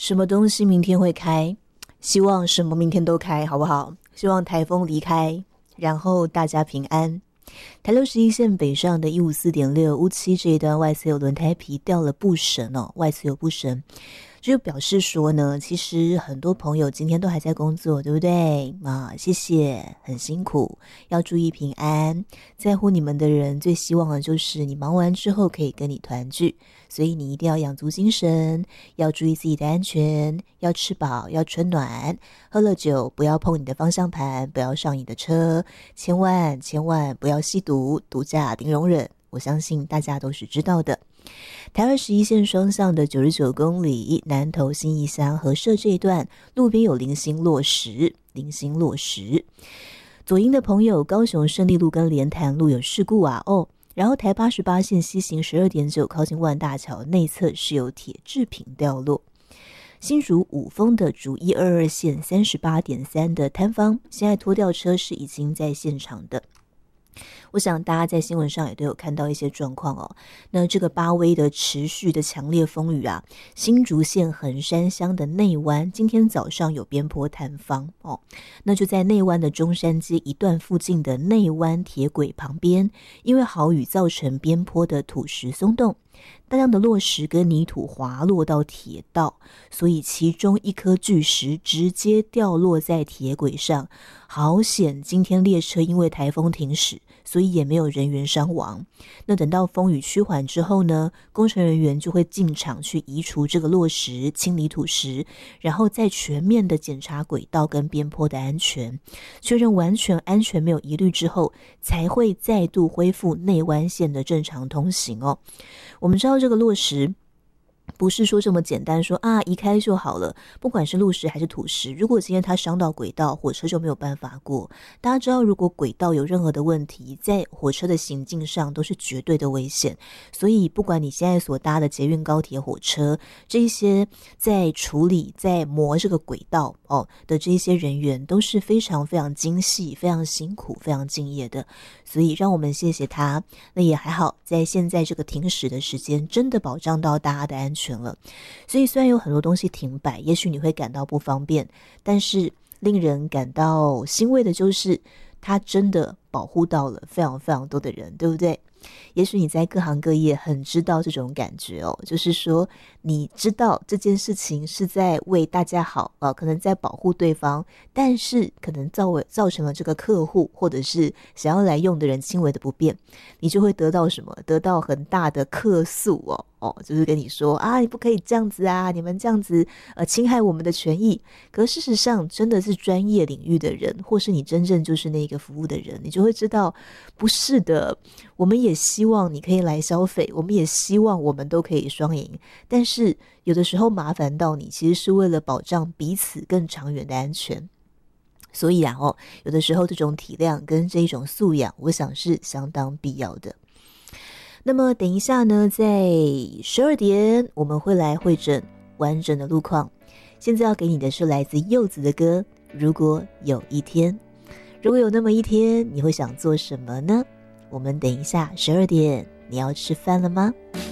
什么东西明天会开，希望什么明天都开，好不好？希望台风离开，然后大家平安。台61线北上的154.6乌七这一段外侧有轮胎皮掉了不省哦，外侧有不省，这就表示说呢，其实很多朋友今天都还在工作，对不对啊？谢谢，很辛苦，要注意平安。在乎你们的人最希望的就是你忙完之后可以跟你团聚，所以你一定要养足精神，要注意自己的安全，要吃饱，要春暖，喝了酒不要碰你的方向盘，不要上你的车，千万不要吸毒，毒驾零容忍，我相信大家都是知道的。台21线双向的99公里南投信义乡和社这一段路边有零星落石，左营的朋友，高雄胜利路跟莲潭路有事故啊然后台88线西行 12.9 靠近万大桥内侧是有铁制品掉落。新竹五峰的竹122线 38.3 的摊方，现在拖吊车是已经在现场的。我想大家在新闻上也都有看到一些状况哦。那这个8威的持续的强烈风雨啊，新竹县横山乡的内湾今天早上有边坡坍方哦。那就在内湾的中山街一段附近的内湾铁轨旁边，因为豪雨造成边坡的土石松动，大量的落石跟泥土滑落到铁道，所以其中一颗巨石直接掉落在铁轨上，好险今天列车因为台风停驶，所以也没有人员伤亡。那等到风雨趋缓之后呢，工程人员就会进场去移除这个落石，清理土石，然后再全面的检查轨道跟边坡的安全，确认完全安全没有疑虑之后，才会再度恢复内湾线的正常通行哦。我们知道这个落石不是说这么简单说移开就好了，不管是路石还是土石，如果今天它伤到轨道，火车就没有办法过。大家知道如果轨道有任何的问题，在火车的行进上都是绝对的危险，所以不管你现在所搭的捷运、高铁、火车，这一些在处理在磨这个轨道的这一些人员都是非常非常精细、非常辛苦、非常敬业的，所以让我们谢谢他。那也还好，在现在这个停驶的时间真的保障到大家的安全了。所以虽然有很多东西停摆，也许你会感到不方便，但是令人感到欣慰的就是它真的保护到了非常非常多的人，对不对？也许你在各行各业很知道这种感觉就是说你知道这件事情是在为大家好可能在保护对方，但是可能造成了这个客户或者是想要来用的人轻微的不便，你就会得到什么？得到很大的客诉就是跟你说你不可以这样子你们这样子侵害我们的权益。可事实上真的是专业领域的人，或是你真正就是那个服务的人，你就会知道不是的。我们也希望你可以来消费，我们也希望我们都可以双赢，但是有的时候麻烦到你，其实是为了保障彼此更长远的安全。所以有的时候这种体谅跟这一种素养，我想是相当必要的。那么等一下呢，在12点我们会来会诊完整的路况。现在要给你的是来自柚子的歌，如果有一天。如果有那么一天，你会想做什么呢？我们等一下12点，你要吃饭了吗？